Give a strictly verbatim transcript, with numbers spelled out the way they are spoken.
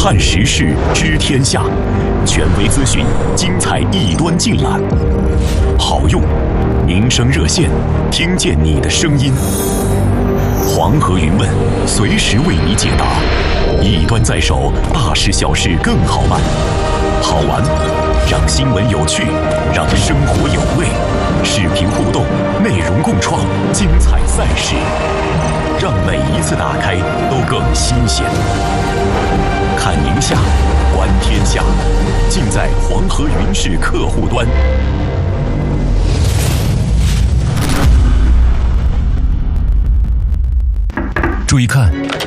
看时事，知天下，权威资讯，精彩一端尽览。好用，民生热线，听见你的声音。黄河云问，随时为你解答。一端在手，大事小事更好办。好玩，让新闻有趣，让生活有味。视频互动，内容共创，精彩赛事，让每一次打开都更新鲜。看宁夏，观天下，尽在黄河云视客户端。 注意看，